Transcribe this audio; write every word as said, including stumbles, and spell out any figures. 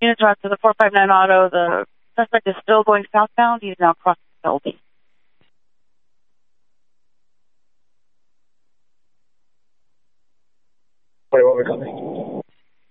Units are to the four five nine auto. The suspect is still going southbound. He's now crossing the L B. twenty-one, we're coming.